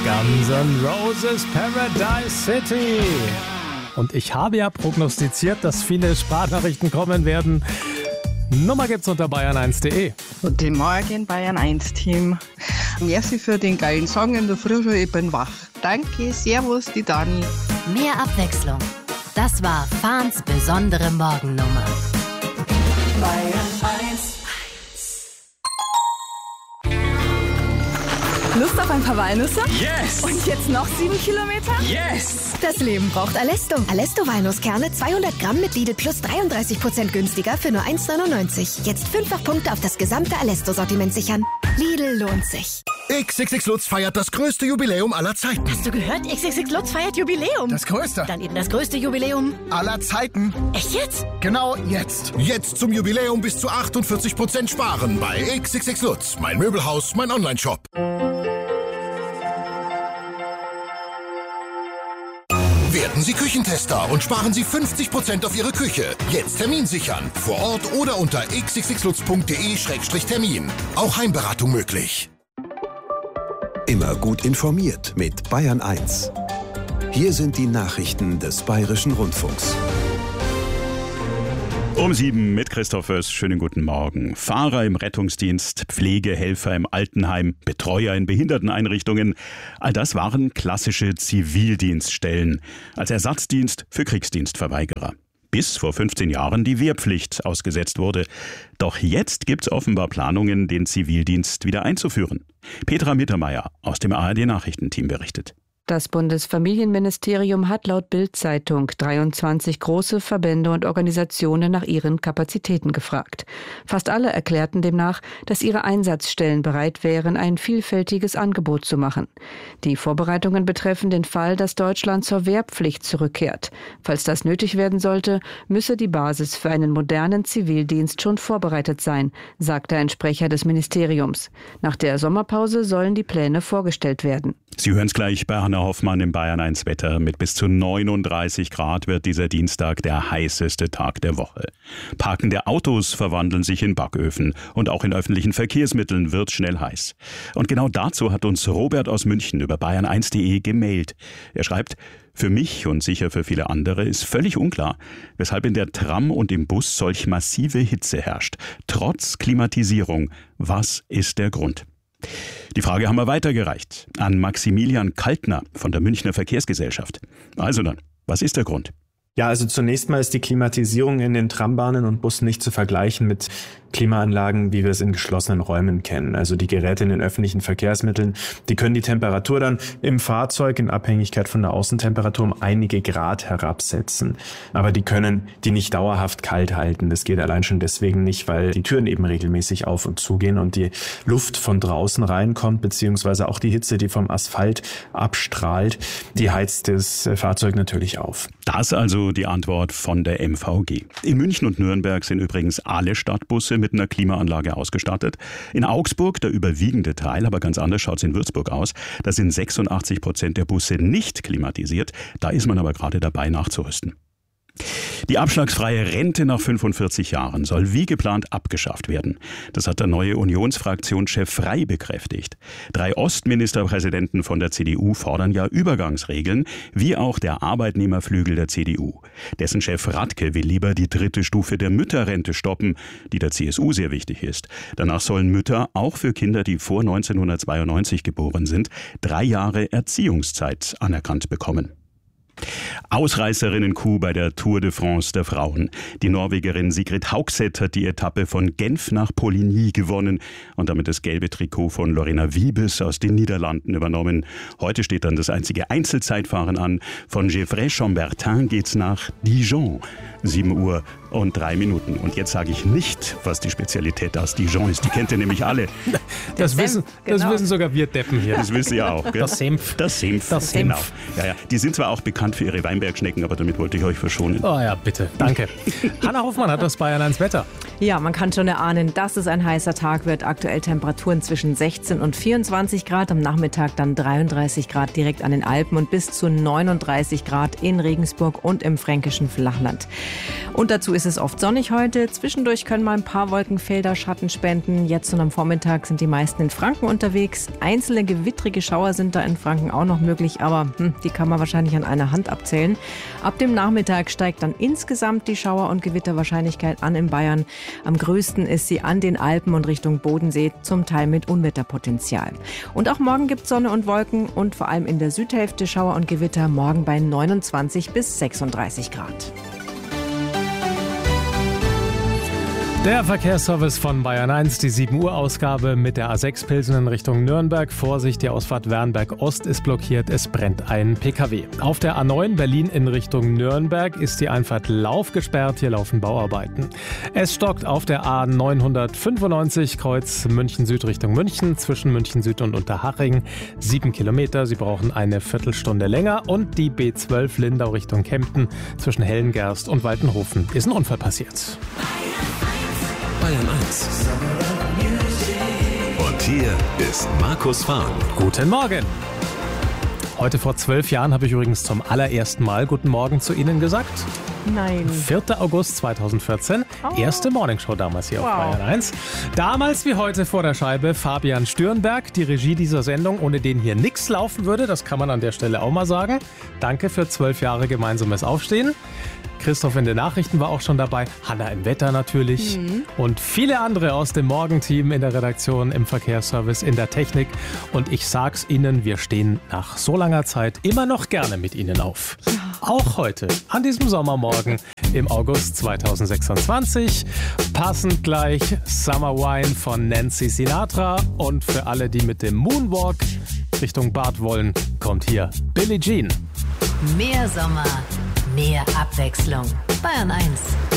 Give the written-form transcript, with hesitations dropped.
Guns N' Roses Paradise City. Und ich habe ja prognostiziert, dass viele Sprachnachrichten kommen werden. Nummer gibt's unter bayern1.de. Guten Morgen, Bayern1-Team. Merci für den geilen Song in der Früh, ich bin wach. Danke, servus, die Dani. Mehr Abwechslung. Das war Fahns besondere Morgennummer. Bayern 1. Lust auf ein paar Walnüsse? Yes! Und jetzt noch 7 Kilometer? Yes! Das Leben braucht Alesto. Alesto Walnusskerne 200 Gramm mit Lidl Plus 33% günstiger für nur 1,99. Jetzt 5-fach Punkte auf das gesamte Alesto-Sortiment sichern. Lidl lohnt sich. XXX Lutz feiert das größte Jubiläum aller Zeiten. Hast du gehört? XXX Lutz feiert Jubiläum. Das größte. Dann eben das größte Jubiläum aller Zeiten. Echt jetzt? Genau jetzt. Jetzt zum Jubiläum bis zu 48% sparen bei XXX Lutz. Mein Möbelhaus, mein Onlineshop. Werden Sie Küchentester und sparen Sie 50% auf Ihre Küche. Jetzt Termin sichern. Vor Ort oder unter xxxlutz.de/termin. Auch Heimberatung möglich. Immer gut informiert mit Bayern 1. Hier sind die Nachrichten des Bayerischen Rundfunks. Um 7 mit Christoph Föß. Schönen guten Morgen. Fahrer im Rettungsdienst, Pflegehelfer im Altenheim, Betreuer in Behinderteneinrichtungen. All das waren klassische Zivildienststellen als Ersatzdienst für Kriegsdienstverweigerer. Bis vor 15 Jahren die Wehrpflicht ausgesetzt wurde. Doch jetzt gibt's offenbar Planungen, den Zivildienst wieder einzuführen. Petra Mittermeier aus dem ARD-Nachrichtenteam berichtet. Das Bundesfamilienministerium hat laut Bild-Zeitung 23 große Verbände und Organisationen nach ihren Kapazitäten gefragt. Fast alle erklärten demnach, dass ihre Einsatzstellen bereit wären, ein vielfältiges Angebot zu machen. Die Vorbereitungen betreffen den Fall, dass Deutschland zur Wehrpflicht zurückkehrt. Falls das nötig werden sollte, müsse die Basis für einen modernen Zivildienst schon vorbereitet sein, sagte ein Sprecher des Ministeriums. Nach der Sommerpause sollen die Pläne vorgestellt werden. Sie hören es gleich bei Hanna Hoffmann im Bayern 1 Wetter. Mit bis zu 39 Grad wird dieser Dienstag der heißeste Tag der Woche. Parkende Autos verwandeln sich in Backöfen und auch in öffentlichen Verkehrsmitteln wird schnell heiß. Und genau dazu hat uns Robert aus München über bayern1.de gemailt. Er schreibt: Für mich und sicher für viele andere ist völlig unklar, weshalb in der Tram und im Bus solch massive Hitze herrscht. Trotz Klimatisierung. Was ist der Grund? Die Frage haben wir weitergereicht an Maximilian Kaltner von der Münchner Verkehrsgesellschaft. Also dann, was ist der Grund? Ja, also zunächst mal ist die Klimatisierung in den Trambahnen und Bussen nicht zu vergleichen mit Klimaanlagen, wie wir es in geschlossenen Räumen kennen. Also die Geräte in den öffentlichen Verkehrsmitteln, die können die Temperatur dann im Fahrzeug in Abhängigkeit von der Außentemperatur um einige Grad herabsetzen. Aber die können die nicht dauerhaft kalt halten. Das geht allein schon deswegen nicht, weil die Türen eben regelmäßig auf und zugehen und die Luft von draußen reinkommt, beziehungsweise auch die Hitze, die vom Asphalt abstrahlt, die heizt das Fahrzeug natürlich auf. Das also die Antwort von der MVG. In München und Nürnberg sind übrigens alle Stadtbusse mit einer Klimaanlage ausgestattet. In Augsburg der überwiegende Teil, aber ganz anders schaut es in Würzburg aus. Da sind 86% der Busse nicht klimatisiert. Da ist man aber gerade dabei nachzurüsten. Die abschlagsfreie Rente nach 45 Jahren soll wie geplant abgeschafft werden. Das hat der neue Unionsfraktionschef Frey bekräftigt. 3 Ostministerpräsidenten von der CDU fordern ja Übergangsregeln, wie auch der Arbeitnehmerflügel der CDU. Dessen Chef Radke will lieber die 3. Stufe der Mütterrente stoppen, die der CSU sehr wichtig ist. Danach sollen Mütter auch für Kinder, die vor 1992 geboren sind, 3 Jahre Erziehungszeit anerkannt bekommen. Ausreißerinnen-Coup bei der Tour de France der Frauen. Die Norwegerin Sigrid Haugseth hat die Etappe von Genf nach Poligny gewonnen und damit das gelbe Trikot von Lorena Wiebes aus den Niederlanden übernommen. Heute steht dann das einzige Einzelzeitfahren an. Von Gevrey-Chambertin geht's nach Dijon. 7 Uhr und 3 Minuten. Und jetzt sage ich nicht, was die Spezialität aus Dijon ist. Die kennt ihr nämlich alle. Das wissen sogar wir Deppen hier. Das wisst ihr auch. Gell? Das Senf. Das Senf. Genau. Ja. Die sind zwar auch bekannt für ihre Weinbergschnecken, aber damit wollte ich euch verschonen. Oh ja, bitte. Danke. Hanna Hoffmann hat das Bayern 1 Wetter. Ja, man kann schon erahnen, dass es ein heißer Tag wird. Aktuell Temperaturen zwischen 16 und 24 Grad. Am Nachmittag dann 33 Grad direkt an den Alpen und bis zu 39 Grad in Regensburg und im fränkischen Flachland. Und dazu ist es oft sonnig heute. Zwischendurch können mal ein paar Wolkenfelder Schatten spenden. Jetzt und am Vormittag sind die meisten in Franken unterwegs. Einzelne gewittrige Schauer sind da in Franken auch noch möglich, aber die kann man wahrscheinlich an einer Hand abzählen. Ab dem Nachmittag steigt dann insgesamt die Schauer- und Gewitterwahrscheinlichkeit an in Bayern. Am größten ist sie an den Alpen und Richtung Bodensee, zum Teil mit Unwetterpotenzial. Und auch morgen gibt es Sonne und Wolken und vor allem in der Südhälfte Schauer und Gewitter, morgen bei 29 bis 36 Grad. Der Verkehrsservice von Bayern 1, die 7 Uhr Ausgabe mit der A6 Pilsen in Richtung Nürnberg. Vorsicht, die Ausfahrt Wernberg Ost ist blockiert, es brennt ein PKW. Auf der A9 Berlin in Richtung Nürnberg ist die Einfahrt Lauf gesperrt, hier laufen Bauarbeiten. Es stockt auf der A995 Kreuz München Süd Richtung München zwischen München Süd und Unterhaching. 7 Kilometer, Sie brauchen eine Viertelstunde länger. Und die B12 Lindau Richtung Kempten zwischen Hellengerst und Waltenhofen ist ein Unfall passiert. Bayern 1. Und hier ist Markus Fahn. Guten Morgen. Heute vor 12 Jahren habe ich übrigens zum allerersten Mal Guten Morgen zu Ihnen gesagt. Nein. 4. August 2014, erste Morningshow damals hier auf Bayern 1. Damals wie heute vor der Scheibe Fabian Stürnberg, die Regie dieser Sendung, ohne den hier nichts laufen würde, das kann man an der Stelle auch mal sagen. Danke für 12 Jahre gemeinsames Aufstehen. Christoph in den Nachrichten war auch schon dabei, Hanna im Wetter natürlich und viele andere aus dem Morgenteam in der Redaktion, im Verkehrsservice, in der Technik. Und ich sag's Ihnen, wir stehen nach so langer Zeit immer noch gerne mit Ihnen auf. Auch heute, an diesem Sommermorgen im August 2026. Passend gleich Summer Wine von Nancy Sinatra. Und für alle, die mit dem Moonwalk Richtung Bad wollen, kommt hier Billie Jean. Mehr Sommer, mehr Abwechslung. Bayern 1.